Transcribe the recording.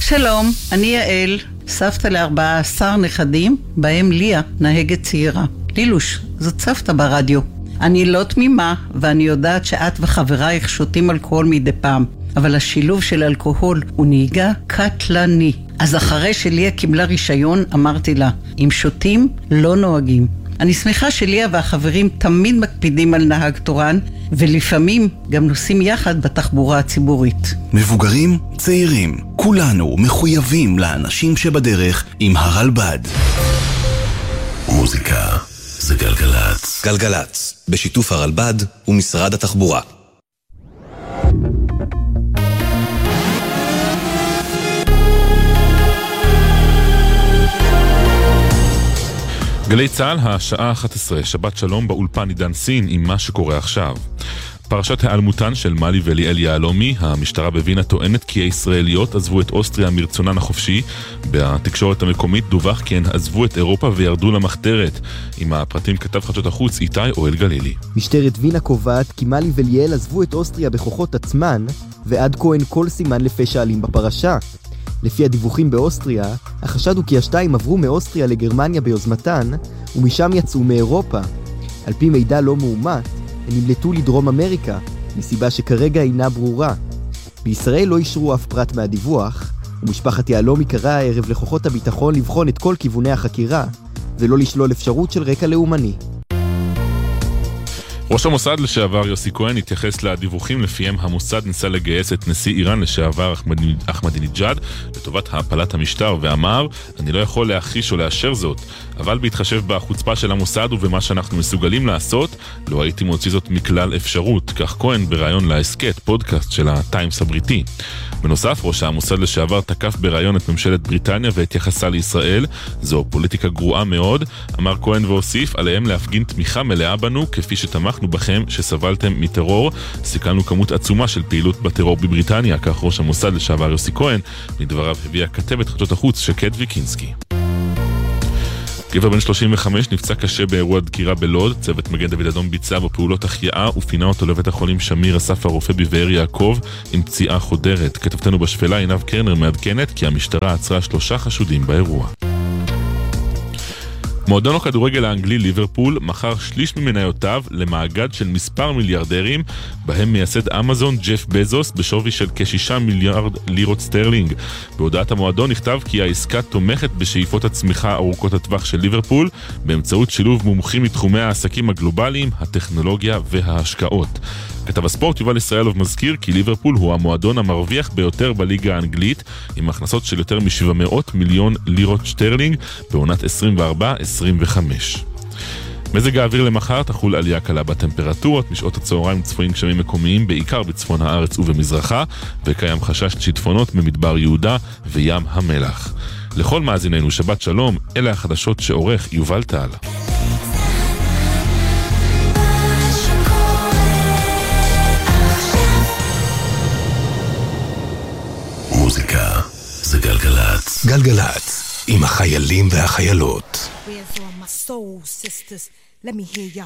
שלום, אני יעל, סבתא ל14 נכדים, בהם ליה, נהגת צעירה. לילוש, זאת סבתא ברדיו. אני לא תמימה, ואני יודעת שאת וחברייך שותים אלכוהול מדי פעם, אבל השילוב של אלכוהול הוא נהיגה קטלני. אז אחרי שליה קיבלה רישיון, אמרתי לה, אם שותים, לא נוהגים. אני שמחה שליה והחברים תמיד מקפידים על נהג תורן, ולפעמים גם נוסעים יחד בתחבורה הציבורית. מבוגרים, צעירים, כולנו מחויבים לאנשים שבדרך עם הרלב"ד. מוזיקה זה גלגלץ. גלגלץ, בשיתוף הרלב"ד ומשרד התחבורה. גלי צהל, השעה 11, שבת שלום באולפן עידן סין עם מה שקורה עכשיו. פרשת העלמותן של מלי וליאל יהלומי, המשטרה בווינה טוענת כי הישראליות עזבו את אוסטריה מרצונן החופשי. בתקשורת המקומית דווח כי הן עזבו את אירופה וירדו למחתרת. עם הפרטים כתב חדשות החוץ איתי אוהל גלילי. משטרת וינה קובעת כי מלי וליאל עזבו את אוסטריה בכוחות עצמן, ועד כה אין כל סימן לפשע אלים בפרשה. לפי הדיווחים באוסטריה, החשד הוא כי השתיים עברו מאוסטריה לגרמניה ביוזמתן, ומשם יצאו מאירופה. על פי מידע לא מאומת, הם נמלטו לדרום אמריקה, מסיבה שכרגע אינה ברורה. בישראל לא אישרו אף פרט מהדיווח, ומשפחת יהלומי קראה הערב לכוחות הביטחון לבחון את כל כיווני החקירה, ולא לשלול אפשרות של רקע לאומני. ראש המוסד לשעבר יוסי כהן התייחס לדיווחים לפיהם המוסד ניסה לגייס את נשיא איראן לשעבר אחמדינג'אד לטובת הפלת המשטר, ואמר, אני לא יכול להכחיש או לאשר זאת, אבל בהתחשב בחוצפה של המוסד ובמה שאנחנו מסוגלים לעשות, לא הייתי מוציא זאת מכלל אפשרות. כך כהן בראיון להסקט, פודקאסט של הטיימס הבריטי. בנוסף, ראש המוסד לשעבר תקף בראיון את ממשלת בריטניה והתייחסה לישראל. זו פוליטיקה גרועה מאוד, אמר כהן והוסיף, עליהם להפגין תמיכה מלאה בנו כפי שתמכנו בכם שסבלתם מטרור. סיכלנו כמות עצומה של פעילות בטרור בבריטניה, כך ראש המוסד לשעבר יוסי כהן. מדבריו הביאה כתבת חדשות החוץ שקד ויקנסקי. גבר בן 35 נפצע קשה באירוע דקירה בלוד. צוות מגן דוד אדום ביצע בו פעולות החייאה ופינה אותו לבית החולים שמיר אסף הרופא בבאר יעקב עם פציעה חודרת. כתבתנו בשפלה עינב קרנר מעדכנת כי המשטרה עצרה 3 חשודים באירוע. מועדון הכדורגל האנגלי ליברפול מכר שליש ממניותיו למאגד של מספר מיליארדרים, בהם מייסד אמזון ג'ף בזוס בשווי של כ6 מיליארד לירות סטרלינג. בהודעת המועדון נכתב כי העסקה תומכת בשאיפות הצמיחה ארוכות הטווח של ליברפול באמצעות שילוב מומחים מתחומי העסקים הגלובליים, הטכנולוגיה וההשקעות. כתב הספורט יובל ישראלוב מזכיר כי ליברפול הוא המועדון המרוויח ביותר בליגה האנגלית, עם הכנסות של יותר מ700 מיליון לירות שטרלינג בעונת 24-25. מזג האוויר למחר, תחול עלייה קלה בטמפרטורות, משעות הצהריים צפויים גשמים מקומיים בעיקר בצפון הארץ ובמזרחה, וקיים חשש שיטפונות ממדבר יהודה וים המלח. לכל מאזיננו שבת שלום, אלה החדשות שעורך יובל טל. מוזיקה זה גלגלץ. גלגלץ עם החיילים והחיילות. Where's all my soul sisters? Let me hear y'all